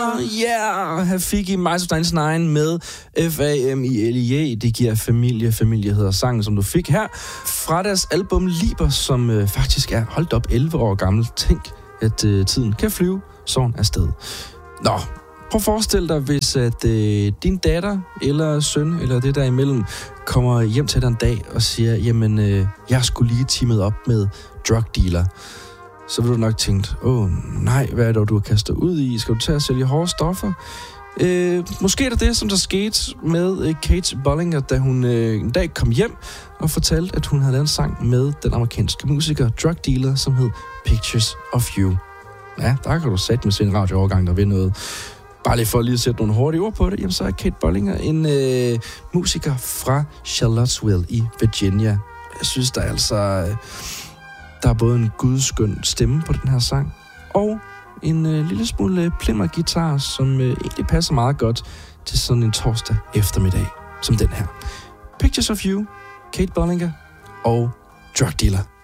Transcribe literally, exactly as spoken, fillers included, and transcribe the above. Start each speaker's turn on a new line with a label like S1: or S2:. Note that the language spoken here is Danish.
S1: Yeah! Her fik I Miles of nioghalvfems med F A M I L I E. Det giver familie. Familie hedder sangen, som du fik her. Fra deres album Liber, som øh, faktisk er holdt op elleve år gammel. Tænk, at øh, tiden kan flyve sådan afsted. Nå, prøv at forestille dig, hvis at øh, din datter eller søn, eller det der imellem, kommer hjem til dig en dag og siger, jamen, øh, jeg skulle lige teamet op med drug dealer. Så vil du nok tænke, åh oh, nej, hvad er det, du har kastet ud i? Skal du tage at sælge hårde stoffer? Øh, måske er det det, som der skete med øh, Kate Bollinger, da hun øh, en dag kom hjem og fortalte, at hun havde lavet en sang med den amerikanske musiker, drug dealer, som hed Pictures of You. Ja, der kan du sætte med sin radioovergang, der vil noget. Bare lige for lige at sætte nogle hurtige ord på det, jamen så er Kate Bollinger en øh, musiker fra Charlottesville i Virginia. Jeg synes, der er altså... Øh, Der er både en gudskøn stemme på den her sang, og en øh, lille smule plimmerguitar, som øh, egentlig passer meget godt til sådan en torsdag eftermiddag, som den her. Pictures of You, Kate Bollinger og Drug Dealer.